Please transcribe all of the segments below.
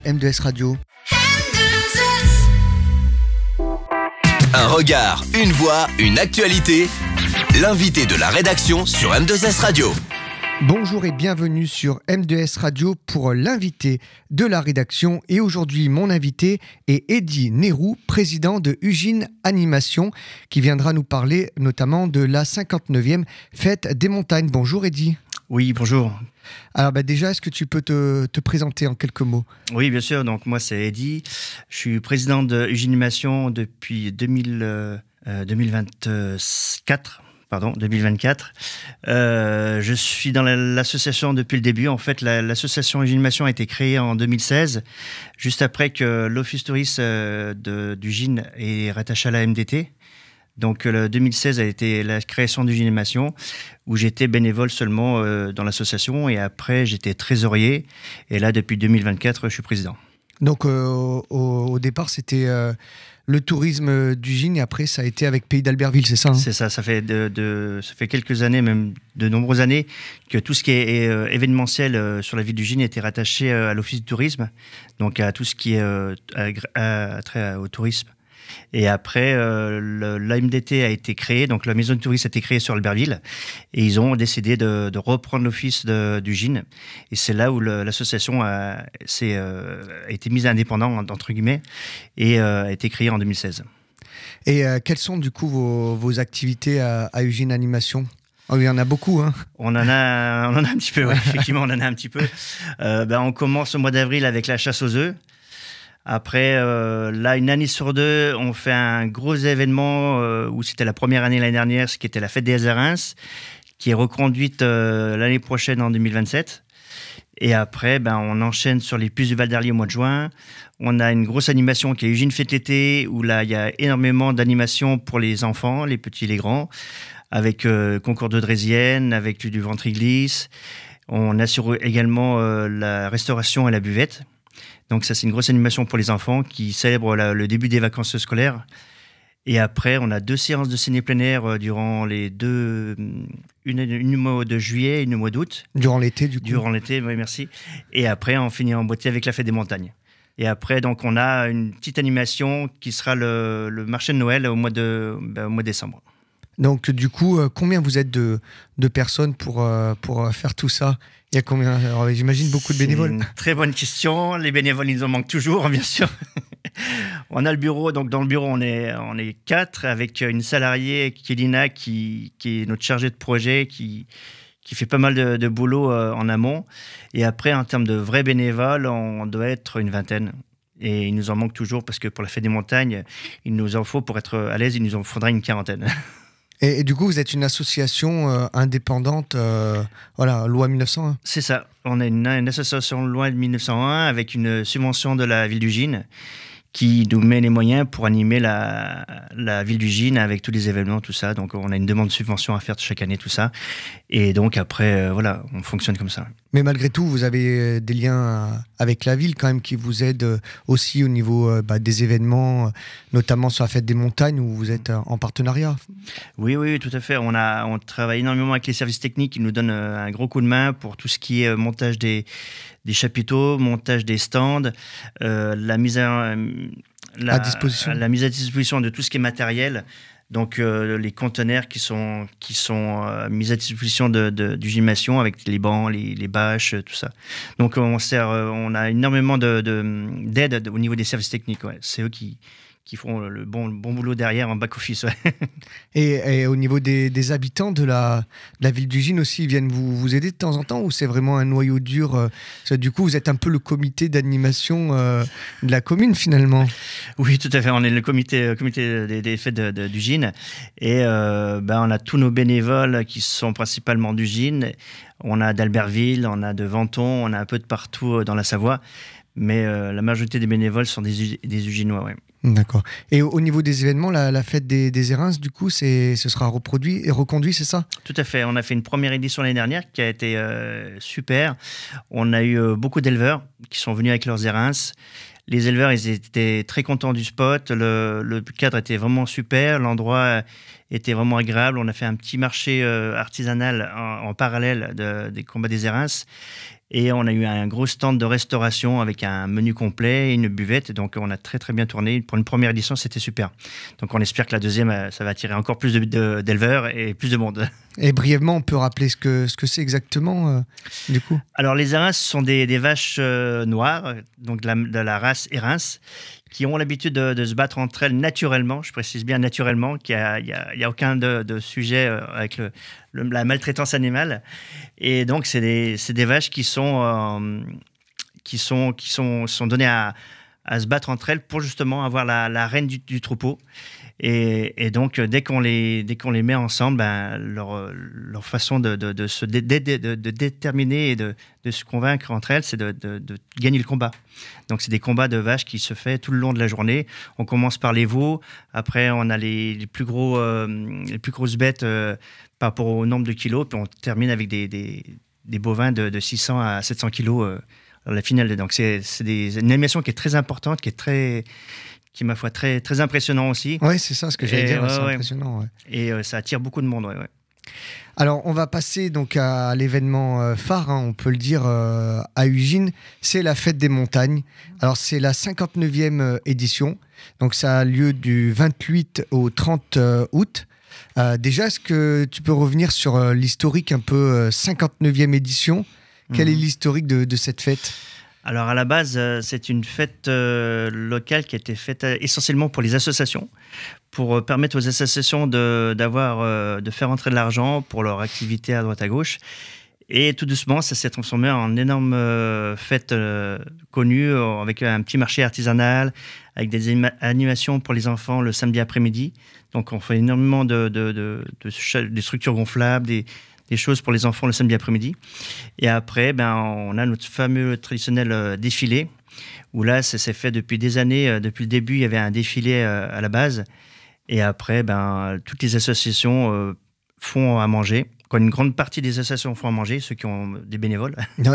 M2S Radio. Un regard, une voix, une actualité. L'invité de la rédaction sur M2S Radio. Bonjour et bienvenue sur M2S Radio pour l'invité de la rédaction. Et aujourd'hui, mon invité est Eddy Nérou, président de Ugine Animation, qui viendra nous parler notamment de la 59e Fête des Montagnes. Bonjour Eddy. Oui, bonjour. Alors déjà, est-ce que tu peux te présenter en quelques mots ? Oui, bien sûr. Donc moi, c'est Eddy. Je suis président de Ugine Animation depuis 2024. Je suis dans l'association depuis le début. En fait, l'association Ugine Animation a été créée en 2016, juste après que l'office touriste d'Ugine est rattaché à la MDT. Donc, 2016 a été la création d'Ugine Animation, où j'étais bénévole seulement dans l'association, et après, j'étais trésorier. Et là, depuis 2024, je suis président. Donc, au départ, c'était le tourisme d'Ugine, et après, ça a été avec Pays d'Albertville, c'est ça hein ? C'est ça, ça fait quelques années, même de nombreuses années, que tout ce qui est événementiel sur la ville d'Ugine était rattaché à l'office du tourisme, donc à tout ce qui est trait au tourisme. Et après, l'AMDT a été créée, donc la maison de tourisme a été créée sur Albertville, et ils ont décidé de reprendre l'office d'Ugine. Et c'est là où l'association a été mise indépendante, entre guillemets, et a été créée en 2016. Et quelles sont du coup vos activités à Ugine Animation ? Oh, il y en a beaucoup, hein. On en a un petit peu, ouais. Effectivement, on en a un petit peu. On commence au mois d'avril avec la chasse aux œufs. Après, là, une année sur deux, on fait un gros événement où c'était la première année l'année dernière, ce qui était la fête des Azarins, qui est reconduite l'année prochaine en 2027. Et après, on enchaîne sur les puces du Val d'Arly au mois de juin. On a une grosse animation qui est Ugine Fête l'été, où là, il y a énormément d'animations pour les enfants, les petits et les grands, avec concours de draisienne, avec du ventre-glisse. On assure également la restauration et la buvette. Donc ça, c'est une grosse animation pour les enfants qui célèbrent le début des vacances scolaires. Et après, on a 2 séances de ciné plein air durant les une au mois de juillet et une au mois d'août. Durant l'été, du coup. Durant l'été, oui, merci. Et après, on finit en beauté avec la fête des montagnes. Et après, donc, on a une petite animation qui sera le marché de Noël au mois de décembre. Donc, du coup, combien vous êtes de personnes pour faire tout ça ? Il y a combien ? Alors, j'imagine beaucoup de bénévoles. C'est une très bonne question. Les bénévoles, ils en manquent toujours, bien sûr. On a le bureau. Donc, dans le bureau, on est 4 avec une salariée, Kélina, qui est notre chargée de projet, qui fait pas mal de boulot en amont. Et après, en termes de vrais bénévoles, on doit être une 20aine. Et il nous en manque toujours parce que pour la fête des montagnes, il nous en faut, pour être à l'aise, il nous en faudra une 40aine. Et du coup, vous êtes une association indépendante, loi 1901. C'est ça. On est une association loi de 1901 avec une subvention de la ville d'Ugine qui nous met les moyens pour animer la ville d'Ugine avec tous les événements, tout ça. Donc, on a une demande de subvention à faire chaque année, tout ça. Et donc, après, on fonctionne comme ça. Mais malgré tout, vous avez des liens avec la ville quand même qui vous aident aussi au niveau des événements, notamment sur la fête des montagnes où vous êtes en partenariat. Oui, tout à fait. On travaille énormément avec les services techniques qui nous donnent un gros coup de main pour tout ce qui est montage des chapiteaux, montage des stands, la mise à disposition de tout ce qui est matériel. Donc les conteneurs qui sont mis à disposition d'Ugine Animation avec les bancs, les bâches, tout ça. Donc on a énormément d'aide au niveau des services techniques. Ouais. C'est eux qui font le bon boulot derrière en back-office. Ouais. Et au niveau des habitants de la ville d'Ugine aussi, ils viennent vous aider de temps en temps, ou c'est vraiment un noyau dur du coup, vous êtes un peu le comité d'animation de la commune, finalement. Oui, tout à fait. On est le comité des fêtes d'Ugine. Et on a tous nos bénévoles qui sont principalement d'Ugine. On a d'Albertville, on a de Venton, on a un peu de partout dans la Savoie. Mais la majorité des bénévoles sont des Uginois, ouais. D'accord. Et au niveau des événements, la fête des Érins, du coup, ce sera reproduit et reconduit, c'est ça ? Tout à fait. On a fait une première édition l'année dernière qui a été super. On a eu beaucoup d'éleveurs qui sont venus avec leurs Érins. Les éleveurs, ils étaient très contents du spot. Le cadre était vraiment super. L'endroit était vraiment agréable. On a fait un petit marché artisanal en parallèle des combats des Érins. Et on a eu un gros stand de restauration avec un menu complet et une buvette. Donc, on a très, très bien tourné. Pour une première édition, c'était super. Donc, on espère que la deuxième, ça va attirer encore plus d'éleveurs et plus de monde. Et brièvement, on peut rappeler ce que c'est exactement, du coup? Alors, les Érins sont des vaches noires, donc de la race Érins, qui ont l'habitude de se battre entre elles naturellement, je précise bien naturellement, qu'il n'y a aucun de sujet avec la maltraitance animale. Et donc, c'est des vaches qui sont données à se battre entre elles pour justement avoir la reine du troupeau. Et donc, dès qu'on les met ensemble, ben, leur façon de se déterminer et de se convaincre entre elles, c'est de gagner le combat. Donc, c'est des combats de vaches qui se fait tout le long de la journée. On commence par les veaux, après on a les plus grosses bêtes par rapport au nombre de kilos, puis on termine avec des bovins de 600 à 700 kilos à la finale. Donc, c'est une animation qui est très importante, qui est ma foi, très, très impressionnant aussi. Oui, c'est ça ce que j'allais dire, c'est impressionnant. Ouais. Et ça attire beaucoup de monde, ouais. Alors, on va passer donc à l'événement phare, hein, on peut le dire, à Ugine. C'est la Fête des Montagnes. Alors, c'est la 59e édition. Donc, ça a lieu du 28 au 30 août. Déjà, est-ce que tu peux revenir sur l'historique un peu 59e édition? Quel est l'historique de cette fête? Alors, à la base, c'est une fête locale qui a été faite essentiellement pour les associations, pour permettre aux associations de faire entrer de l'argent pour leur activité à droite à gauche. Et tout doucement, ça s'est transformé en énorme fête connue, avec un petit marché artisanal, avec des animations pour les enfants le samedi après-midi. Donc, on fait énormément de structures gonflables, des choses pour les enfants le samedi après-midi. Et après, on a notre fameux traditionnel défilé, où là, ça s'est fait depuis des années. Depuis le début, il y avait un défilé à la base. Et après, toutes les associations font à manger. Quand une grande partie des associations font à manger, ceux qui ont des bénévoles. Oui.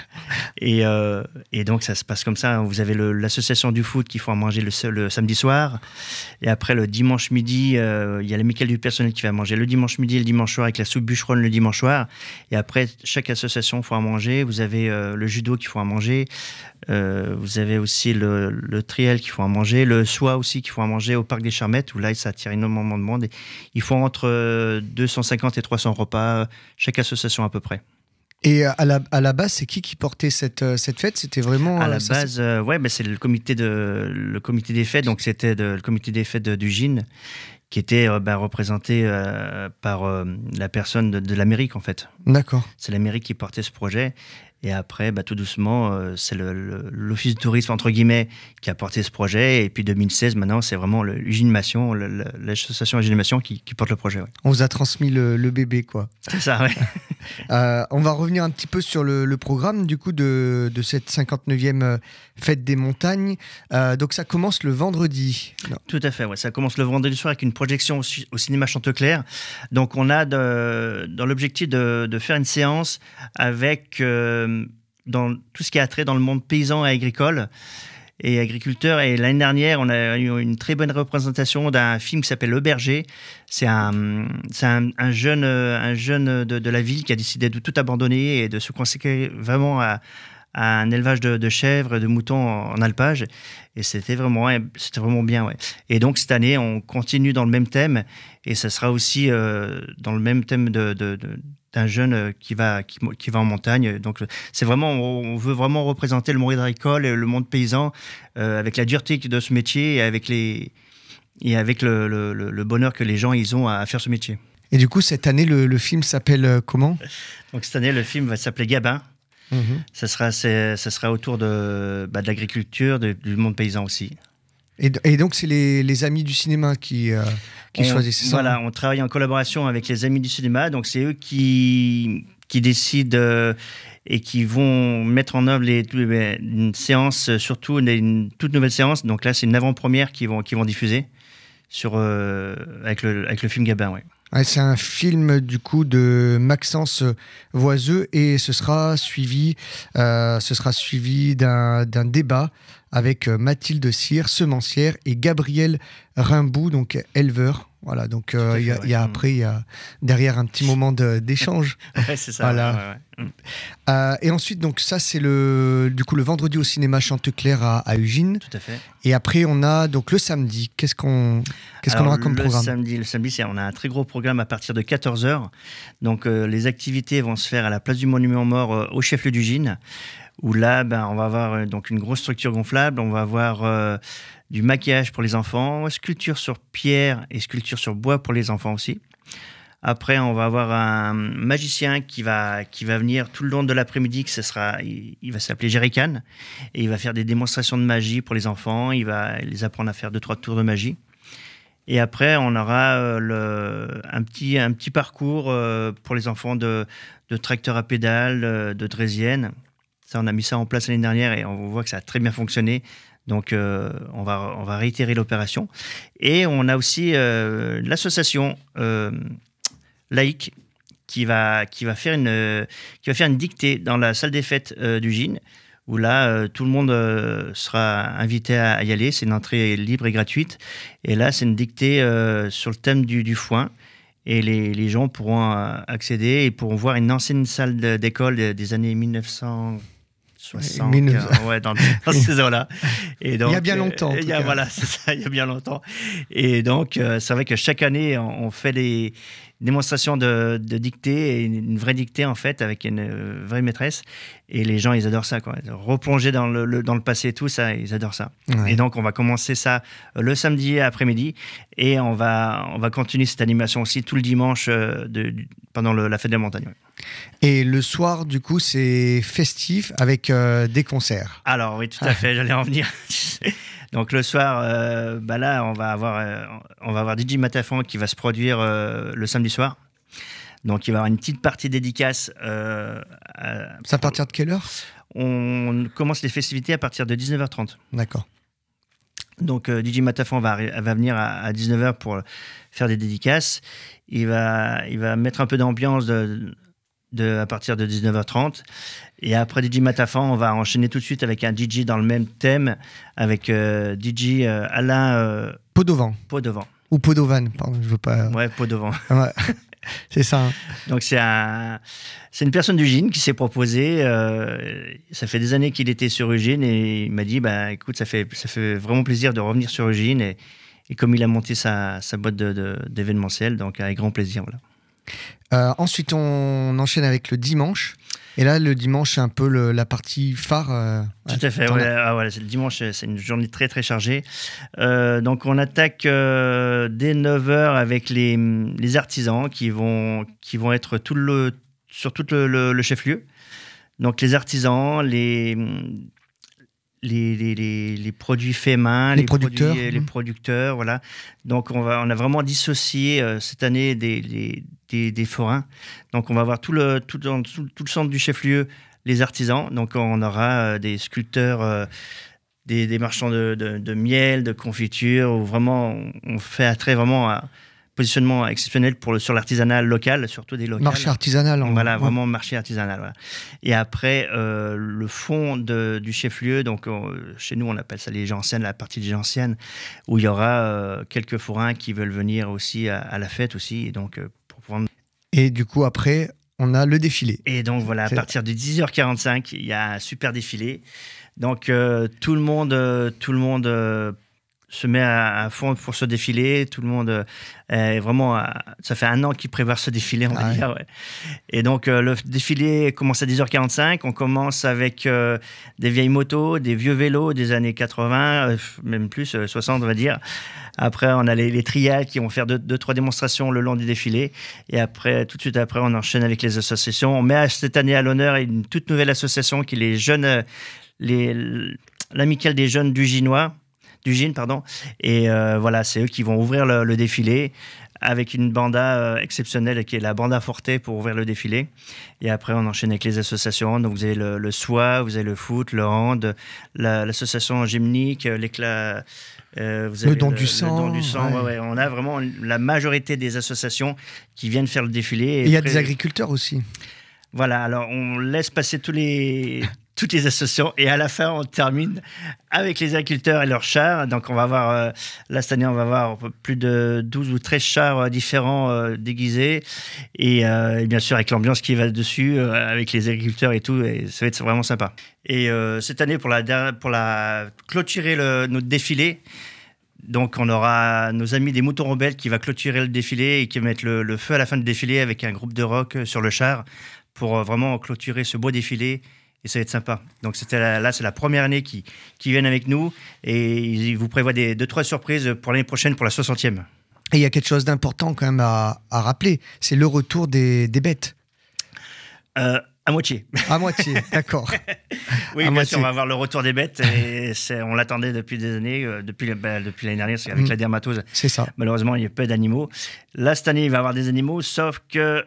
Et donc, ça se passe comme ça. Vous avez l'association du foot qui font à manger le samedi soir. Et après, le dimanche midi, il y a l'amicale du personnel qui va manger le dimanche midi et le dimanche soir, avec la soupe bûcheronne le dimanche soir. Et après, chaque association font à manger. Vous avez le judo qui font à manger. Vous avez aussi le triel qui font à manger. Le soie aussi qui font à manger au Parc des Charmettes, où là, ça attire énormément de monde. Et ils font entre 250 et 300 repas, chaque association à peu près. Et à la base, c'est qui portait cette fête? C'était vraiment... À la base, c'est le comité des fêtes. Donc, c'était le comité des fêtes d'Ugine, qui était représenté par la personne de l'Amérique, en fait. D'accord. C'est l'Amérique qui portait ce projet. Et après, tout doucement, c'est l'Office du tourisme, entre guillemets, qui a porté ce projet. Et puis 2016, maintenant, c'est vraiment l'Uginimation, l'association Uginimation qui porte le projet. Ouais. On vous a transmis le bébé, quoi. C'est ça, oui. On va revenir un petit peu sur le programme, du coup, de cette 59e Fête des Montagnes. Donc, ça commence le vendredi. Non. Tout à fait, ouais. Ça commence le vendredi soir avec une projection au cinéma Chanteclair. Donc, on a dans l'objectif de faire une séance avec... dans tout ce qui a trait dans le monde paysan et agricole et agriculteur. Et l'année dernière, on a eu une très bonne représentation d'un film qui s'appelle Le Berger. C'est un jeune de la ville qui a décidé de tout abandonner et de se consacrer vraiment à un élevage de chèvres, de moutons en alpage. Et c'était vraiment bien. Ouais. Et donc, cette année, on continue dans le même thème. Et ça sera aussi dans le même thème d'un jeune qui va en montagne. Donc, on veut vraiment représenter le monde agricole et le monde paysan avec la dureté de ce métier et avec le bonheur que les gens ils ont à faire ce métier. Et du coup, cette année, le film s'appelle comment? Donc, cette année, le film va s'appeler Gabin. Ça sera autour de l'agriculture, du monde paysan aussi. Et donc, c'est les Amis du cinéma qui choisissent ça. Voilà, on travaille en collaboration avec les Amis du cinéma. Donc, c'est eux qui décident et qui vont mettre en œuvre une séance, surtout une toute nouvelle séance. Donc là, c'est une avant-première qu'ils vont diffuser avec le film Gabin, ouais. Ouais, c'est un film du coup de Maxence Voiseux et ce sera suivi d'un débat avec Mathilde Cyr, semencière, et Gabriel Rimbaud, donc éleveur. Voilà, donc à il y a, fait, il y a après, il y a derrière un petit moment d'échange. Ouais, c'est ça. Voilà. Ouais, ouais. Et ensuite, donc ça, c'est du coup, le vendredi au cinéma Chanteclair à Ugine. Tout à fait. Et après, on a donc le samedi. Qu'est-ce qu'on aura comme programme? Le samedi, on a un très gros programme à partir de 14h. Donc, les activités vont se faire à la place du Monument Mort au chef-lieu d'Ugine, où là, on va avoir donc une grosse structure gonflable. On va avoir du maquillage pour les enfants, sculpture sur pierre et sculpture sur bois pour les enfants aussi. Après, on va avoir un magicien qui va venir tout le long de l'après-midi. Il va s'appeler Jerrycan et il va faire des démonstrations de magie pour les enfants. Il va les apprendre à faire 2-3 tours de magie. Et après, on aura un petit parcours pour les enfants de tracteur à pédales, de draisienne. Ça, on a mis ça en place l'année dernière et on voit que ça a très bien fonctionné. Donc, on va réitérer l'opération. Et on a aussi l'association laïque qui va faire une dictée dans la salle des fêtes d'Ugine, où là, tout le monde sera invité à y aller. C'est une entrée libre et gratuite. Et là, c'est une dictée sur le thème du foin. Et les gens pourront accéder et pourront voir une ancienne salle d'école des années 1960. Ouais, dans ces eaux-là. Et donc, il y a bien longtemps. Voilà, c'est ça, il y a bien longtemps. Et donc, c'est vrai que chaque année, on fait des démonstrations de dictée, et une vraie dictée, en fait, avec une vraie maîtresse. Et les gens, ils adorent ça, quoi. Replonger dans le passé et tout, ça, ils adorent ça. Ouais. Et donc, on va commencer ça le samedi après-midi. Et on va continuer cette animation aussi tout le dimanche pendant la fête de la montagne. Ouais. Et le soir, du coup, c'est festif avec des concerts. Alors oui, tout à fait, j'allais en venir. Donc le soir, là, on va avoir DJ Matafan qui va se produire le samedi soir. Donc il va y avoir une petite partie dédicace. C'est à partir de quelle heure? On commence les festivités à partir de 19h30. D'accord. Donc DJ Matafan va venir à 19h pour faire des dédicaces. Il va mettre un peu d'ambiance à partir de 19h30. Et après DJ Matafan, on va enchaîner tout de suite avec un DJ dans le même thème, avec DJ Alain Podovan. Ou Podovan, pardon, je veux pas... Ouais, Podovan. Ouais, c'est ça. Hein. Donc c'est une personne d'Ugine qui s'est proposé. Ça fait des années qu'il était sur Ugine et il m'a dit, écoute, ça fait vraiment plaisir de revenir sur Ugine. Et comme il a monté sa boîte d'événementiel, donc avec grand plaisir, voilà. Ensuite, on enchaîne avec le dimanche. Et là, le dimanche, c'est un peu la partie phare. Tout à fait. Ouais, le dimanche, c'est une journée très, très chargée. Donc, on attaque dès 9h avec les artisans qui vont être sur tout le chef-lieu. Donc, les artisans, les produits faits main, les producteurs, voilà. Donc on a vraiment dissocié cette année des forains. Donc on va avoir tout le centre du chef-lieu, les artisans. Donc on aura des sculpteurs, des marchands de miel, de confiture, où vraiment on fait attrait vraiment à positionnement exceptionnel sur l'artisanat local, surtout des locales. Marché artisanal. Voilà, vraiment marché artisanal. Voilà. Et après, le fond du chef-lieu, donc chez nous, on appelle ça les gentiennes, la partie des gentiennes, où il y aura quelques forains qui veulent venir aussi à la fête aussi. Et donc, pour pouvoir... Et du coup, après, on a le défilé. Et donc, voilà, à partir de 10h45, il y a un super défilé. Donc, tout le monde se met à fond pour ce défilé. Tout le monde vraiment... ça fait 1 an qu'ils préparent ce défilé, on va dire. Ouais. Et donc, le défilé commence à 10h45. On commence avec des vieilles motos, des vieux vélos des années 80, même plus, 60, on va dire. Après, on a les trials qui vont faire 2-3 démonstrations le long du défilé. Et après, tout de suite après, on enchaîne avec les associations. On met cette année à l'honneur une toute nouvelle association qui est les jeunes... l'amicale des jeunes d'Ugine, pardon. Et voilà, c'est eux qui vont ouvrir le défilé avec une banda exceptionnelle qui est la banda Forte pour ouvrir le défilé. Et après, on enchaîne avec les associations. Donc, vous avez le SOA, vous avez le foot, le hand, l'association gymnique, l'éclat... vous avez le don du sang. Ouais. On a vraiment la majorité des associations qui viennent faire le défilé. Et il y a des agriculteurs aussi. Voilà, alors on laisse passer tous les toutes les associations. Et à la fin, on termine avec les agriculteurs et leurs chars. Donc, on va avoir, là, cette année, on va avoir plus de 12 ou 13 chars différents déguisés. Et bien sûr, avec l'ambiance qui va dessus, avec les agriculteurs et tout. Et ça va être vraiment sympa. Et cette année, pour clôturer notre défilé, donc on aura nos amis des Moutons Rebelles qui va clôturer le défilé et qui va mettre le feu à la fin du défilé avec un groupe de rock sur le char pour vraiment clôturer ce beau défilé. Et ça va être sympa. Donc c'est la première année qu'ils viennent avec nous et ils vous prévoient 2-3 surprises pour l'année prochaine pour la 60e. Et il y a quelque chose d'important quand même à rappeler, c'est le retour des bêtes. À moitié. À moitié, d'accord. Oui, bien sûr, on va avoir le retour des bêtes. Et on l'attendait depuis des années, depuis l'année dernière, c'est avec la dermatose. C'est ça. Malheureusement, il y a peu d'animaux. Là, cette année, il va y avoir des animaux, sauf que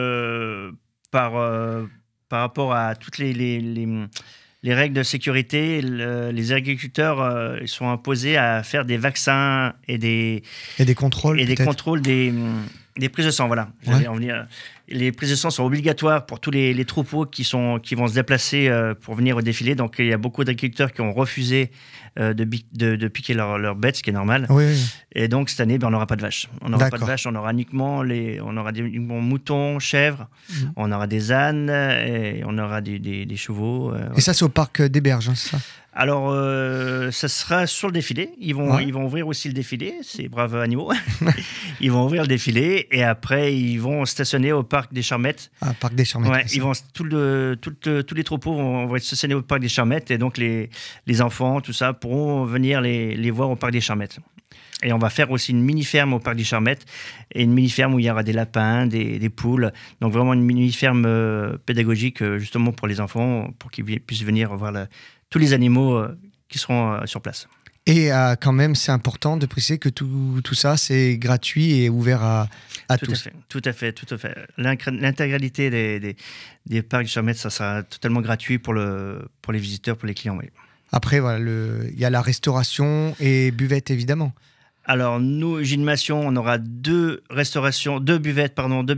par rapport à toutes les règles de sécurité, les agriculteurs ils sont imposés à faire des vaccins et des contrôles. Et des contrôles des prises de sang, voilà. J'allais en venir. Les prises de sang sont obligatoires pour tous les troupeaux qui vont se déplacer pour venir au défilé. Donc, il y a beaucoup d'agriculteurs qui ont refusé de piquer leurs bêtes, ce qui est normal. Oui. Et donc, cette année, on n'aura pas de vaches. On n'aura pas de vaches, on aura uniquement uniquement moutons, chèvres, on aura des ânes, et on aura des chevaux. Et ça, c'est au parc des Berges, hein, c'est ça? Alors, ça sera sur le défilé. Ils vont ouvrir aussi le défilé, ces braves animaux. Ils vont ouvrir le défilé et après, ils vont stationner au parc des Charmettes. Ah, parc des Charmettes. Ouais, tous les troupeaux vont être stationnés au parc des Charmettes et donc les enfants, tout ça, pourront venir les voir au parc des Charmettes. Et on va faire aussi une mini-ferme au parc des Charmettes et une mini-ferme où il y aura des lapins, des poules. Donc vraiment une mini-ferme pédagogique justement pour les enfants, pour qu'ils puissent venir voir tous les animaux qui seront sur place. Et quand même, c'est important de préciser que tout ça, c'est gratuit et ouvert à tous. Tout à fait. L'intégralité des parcs du Charmettes, ça sera totalement gratuit pour les visiteurs, pour les clients. Oui. Après, voilà, il y a la restauration et buvette, évidemment. Alors, nous, Gymnation, on aura deux buvettes.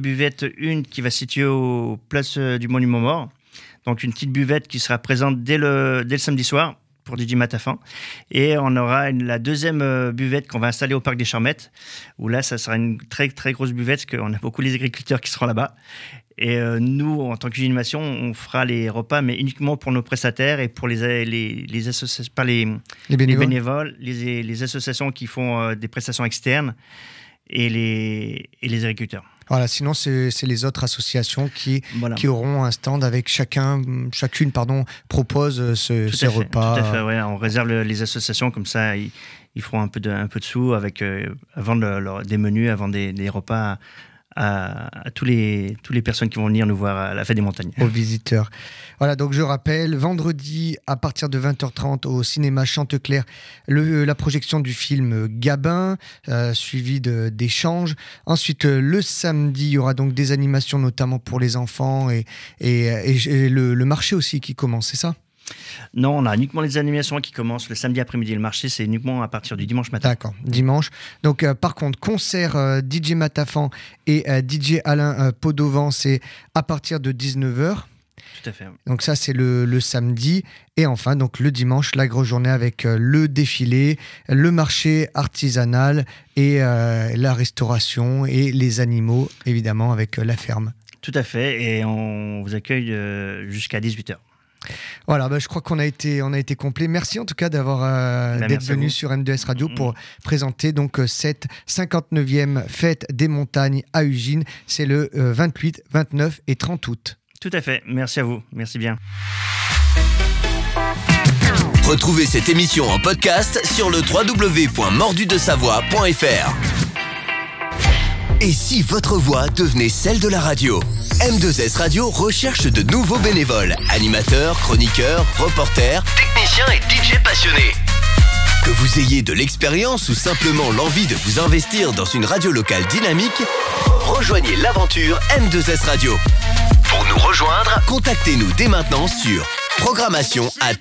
Une qui va se situer aux places du Monument Mort. Donc, une petite buvette qui sera présente dès le samedi soir pour DJ Matafan. Et on aura la deuxième buvette qu'on va installer au Parc des Charmettes, où là, ça sera une très, très grosse buvette, parce qu'on a beaucoup les agriculteurs qui seront là-bas. Et nous, en tant que Gymnation, on fera les repas, mais uniquement pour nos prestataires et pour les associations, pas les bénévoles, les associations qui font des prestations externes et les agriculteurs. Voilà, sinon, c'est les autres associations qui auront un stand avec chacune propose ces repas. Tout à fait, ouais. On réserve les associations, comme ça, ils feront un peu de sous avant des menus, avant des repas à tous les personnes qui vont venir nous voir à la Fête des Montagnes. Aux visiteurs. Voilà, donc je rappelle, vendredi à partir de 20h30 au cinéma Chantecler, la projection du film Gabin, suivi d'échanges. Ensuite, le samedi, il y aura donc des animations, notamment pour les enfants et le marché aussi qui commence, c'est ça ? Non, on a uniquement les animations qui commencent le samedi après-midi. Le marché, c'est uniquement à partir du dimanche matin. D'accord, dimanche. Donc, par contre, concert DJ Matafan et DJ Alain Podovan, c'est à partir de 19h. Tout à fait. Donc ça, c'est le samedi. Et enfin, donc le dimanche, la grosse journée avec le défilé, le marché artisanal et la restauration et les animaux, évidemment, avec la ferme. Tout à fait. Et on vous accueille jusqu'à 18h. Voilà, je crois qu'on a été complet. Merci en tout cas d'être venu sur M2S Radio pour présenter donc cette 59e fête des montagnes à Ugine. C'est le 28, 29 et 30 août. Tout à fait. Merci à vous. Merci bien. Retrouvez cette émission en podcast sur le www.mordudesavoie.fr. Et si votre voix devenait celle de la radio ? M2S Radio recherche de nouveaux bénévoles, animateurs, chroniqueurs, reporters, techniciens et DJ passionnés. Que vous ayez de l'expérience ou simplement l'envie de vous investir dans une radio locale dynamique, rejoignez l'aventure M2S Radio. Pour nous rejoindre, contactez-nous dès maintenant sur programmation@